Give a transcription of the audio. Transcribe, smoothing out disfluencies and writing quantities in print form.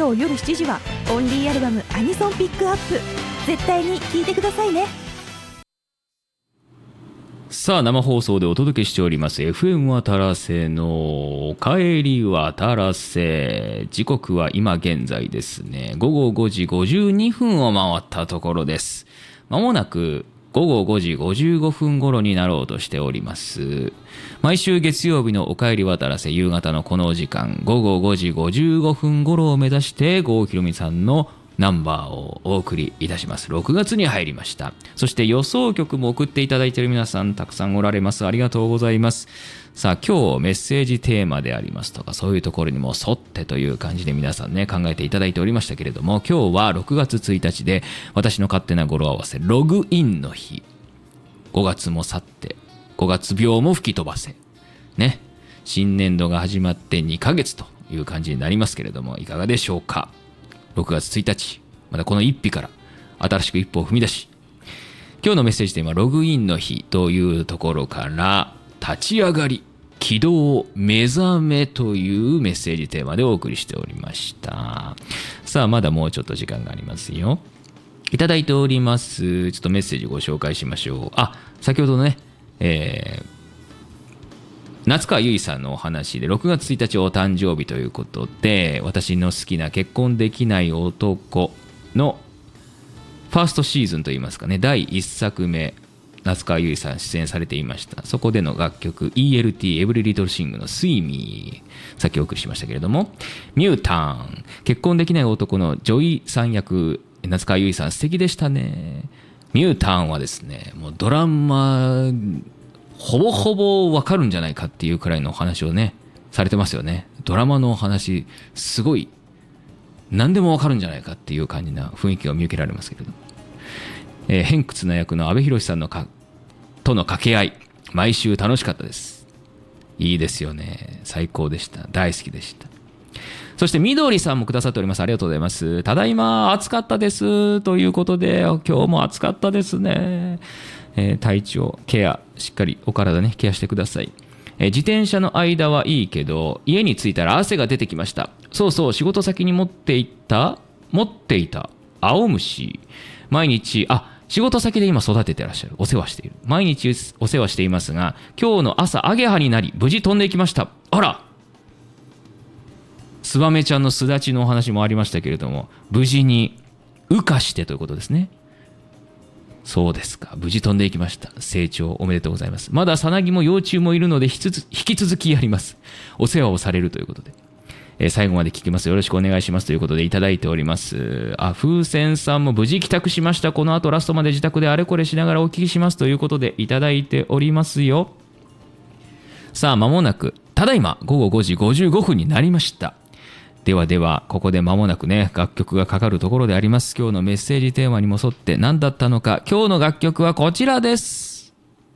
曜夜7時はオンリーアルバムアニソンピックアップ、絶対に聴いてくださいね。 さあ生放送でお届けしております FM 渡良瀬のおかえり渡良瀬、時刻は今現在ですね午後5時52分を回ったところです。まもなく午後5時55分頃になろうとしております。毎週月曜日のおかえり渡良瀬、夕方のこのお時間午後5時55分頃を目指して郷ひろみさんのナンバーをお送りいたします。6月に入りました。そして予想曲も送っていただいている皆さんたくさんおられます。ありがとうございます。さあ今日メッセージテーマでありますとか、そういうところにも沿ってという感じで皆さんね考えていただいておりましたけれども、今日は6月1日で私の勝手な語呂合わせログインの日。5月も去って5月病も吹き飛ばせね、新年度が始まって2ヶ月という感じになりますけれども、いかがでしょうか。6月1日、またこの一日から新しく一歩を踏み出し、今日のメッセージテーマログインの日というところから立ち上がり、起動、目覚めというメッセージテーマでお送りしておりました。さあまだもうちょっと時間がありますよ。いただいております。ちょっとメッセージご紹介しましょう。先ほどのね、夏川由衣さんのお話で6月1日お誕生日ということで、私の好きな結婚できない男のファーストシーズンといいますかね、第1作目、夏川由衣さん出演されていました。そこでの楽曲 ELT エブリリトルシングのスイミー、さっきお送りしましたけれども、ミュータン、結婚できない男の女医さん役、夏川由衣さん素敵でしたね。ミュータンはですね、もうドラマほぼほぼわかるんじゃないかっていうくらいのお話をねされてますよね。ドラマのお話すごい何でもわかるんじゃないかっていう感じな雰囲気が見受けられますけれども、偏屈な役の阿部寛さんのとの掛け合い、毎週楽しかったです。いいですよね。最高でした。大好きでした。そしてみどりさんもくださっております。ありがとうございます。ただいま暑かったですということで、今日も暑かったですね。体調ケア、しっかりお体ねケアしてください。自転車の間はいいけど家に着いたら汗が出てきました。そうそう、仕事先に持っていた青虫、毎日仕事先で今育ててらっしゃる、お世話している、毎日お世話していますが、今日の朝アゲハになり無事飛んでいきました。あら、ツバメちゃんの巣立ちのお話もありましたけれども、無事に羽化してということですね。そうですか、無事飛んでいきました。成長おめでとうございます。まださなぎも幼虫もいるので引き続きやります。お世話をされるということで、最後まで聞きます。よろしくお願いしますということでいただいております。風船さんも無事帰宅しました。この後ラストまで自宅であれこれしながらお聞きしますということでいただいておりますよ。さあ間もなくただいま午後5時55分になりました。ではここで間もなくね楽曲がかかるところであります。今日のメッセージテーマにも沿って何だったのか、今日の楽曲はこちらです。